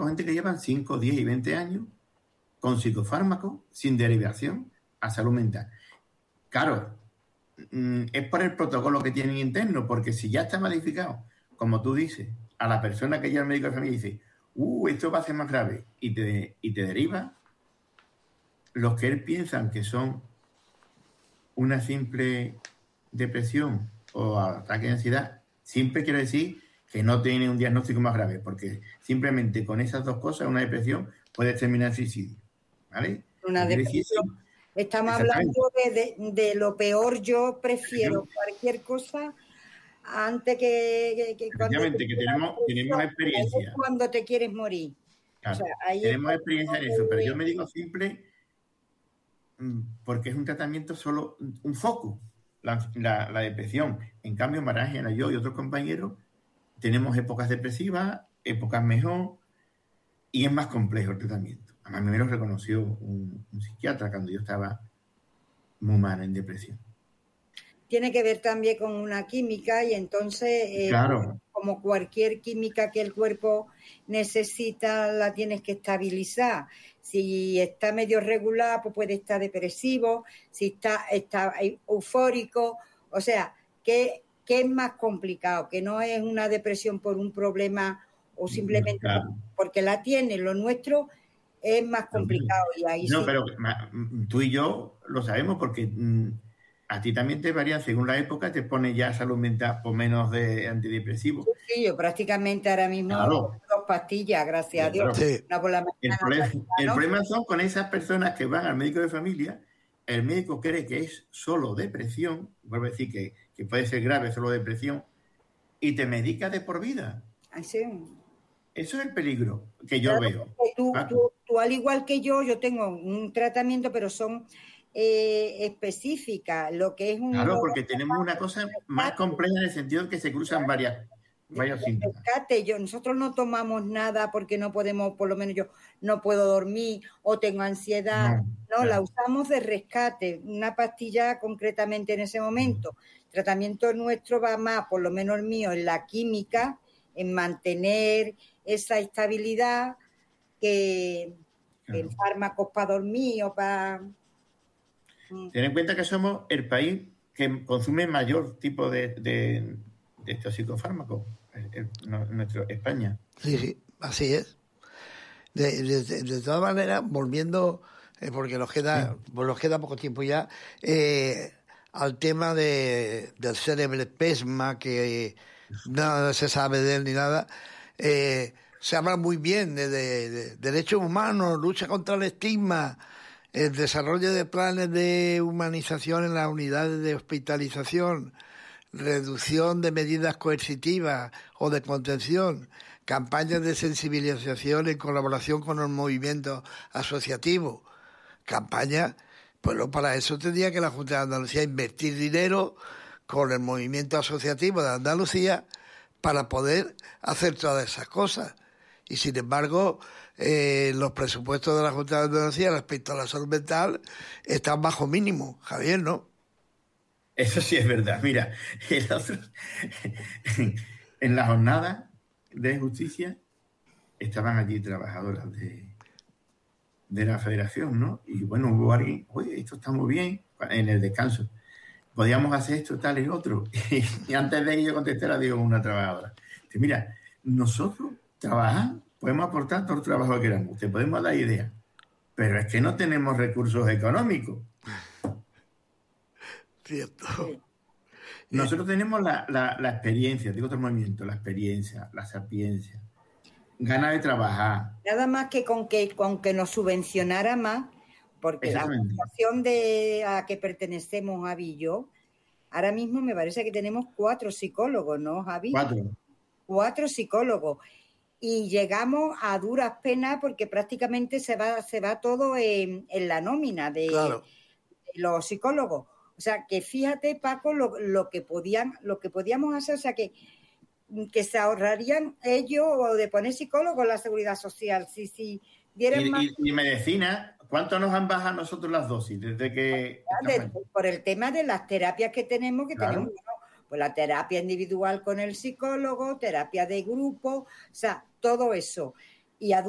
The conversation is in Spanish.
tenemos gente que llevan 5, 10 y 20 años con psicofármacos sin derivación a salud mental. Claro, es por el protocolo que tienen interno, porque si ya está modificado, como tú dices, a la persona que lleva al médico de familia dice, esto va a ser más grave, y te deriva, los que él piensan que son una simple depresión o ataque de ansiedad, siempre quiero decir que no tiene un diagnóstico más grave, porque simplemente con esas dos cosas, una depresión puede terminar en suicidio, ¿vale? Una depresión. Estamos hablando de lo peor. Yo prefiero cualquier cosa antes que cuando que tenemos experiencia. Cuando te quieres morir. Claro, o sea, tenemos experiencia en eso, pero yo me digo simple porque es un tratamiento solo, un foco, la depresión. En cambio, María, yo y otros compañeros tenemos épocas depresivas, épocas mejor, y es más complejo el tratamiento. A mí me lo reconoció un psiquiatra cuando yo estaba muy mal en depresión. Tiene que ver también con una química y entonces, claro, como cualquier química que el cuerpo necesita, la tienes que estabilizar. Si está medio regular, pues puede estar depresivo, si está eufórico, o sea, que es más complicado, que no es una depresión por un problema o simplemente porque la tiene. Lo nuestro es más complicado. Y ahí no, sí. Pero tú y yo lo sabemos porque a ti también te varía según la época, te pone ya salud mental o menos de antidepresivo. Sí, yo prácticamente ahora mismo 2 pastillas, gracias a Dios. Sí. Una por la mañana, el problema son con esas personas que van al médico de familia, el médico cree que es solo depresión, vuelvo a decir que puede ser grave solo depresión, y te medica de por vida. Ay, sí. Eso es el peligro que yo veo. Tú, al igual que yo tengo un tratamiento, pero son específicas. Lo que es claro, porque tenemos una cosa más compleja en el sentido de que se cruzan varios síntomas. Nosotros no tomamos nada porque no podemos, por lo menos yo no puedo dormir o tengo ansiedad. No, la usamos de rescate, una pastilla concretamente en ese momento. El tratamiento nuestro va más, por lo menos el mío, en la química, en mantener esa estabilidad que el fármaco para dormir o para... Ten en cuenta que somos el país que consume mayor tipo de estos psicofármacos, España. Sí, así es. De todas maneras, volviendo, porque nos queda poco tiempo ya, al tema del cerebroplasma, que nada se sabe de él ni nada. Se habla muy bien de derechos humanos, lucha contra el estigma, el desarrollo de planes de humanización en las unidades de hospitalización, reducción de medidas coercitivas o de contención, campañas de sensibilización en colaboración con los movimientos asociativos, campañas, pues para eso tendría que la Junta de Andalucía invertir dinero con el movimiento asociativo de Andalucía para poder hacer todas esas cosas. Y sin embargo, los presupuestos de la Junta de Andalucía respecto a la salud mental están bajo mínimo, Javier, ¿no? Eso sí es verdad. Mira, en la jornada de justicia estaban allí trabajadoras de la federación, ¿no? Y bueno, hubo alguien, oye, esto está muy bien, en el descanso. Podíamos hacer esto, tal y otro. Y antes de ello contesté, le digo a una trabajadora, mira, nosotros trabajar, podemos aportar todo el trabajo que queramos, te podemos dar ideas, pero es que no tenemos recursos económicos. Cierto. Nosotros tenemos la experiencia, digo otro movimiento, la experiencia, la sapiencia, ganas de trabajar. Nada más que con que nos subvencionara más, porque la asociación a que pertenecemos, Javi y yo, ahora mismo me parece que tenemos 4 psicólogos, ¿no, Javi? 4 psicólogos. Y llegamos a duras penas porque prácticamente se va todo en la nómina de los psicólogos. O sea, que fíjate, Paco, lo que podíamos hacer, o sea, que se ahorrarían ellos o de poner psicólogos en la seguridad social. Si dieran más... Y medicina, ¿cuánto nos han bajado a nosotros las dosis desde que...? Por el tema de las terapias que tenemos, pues la terapia individual con el psicólogo, terapia de grupo, o sea, todo eso. Y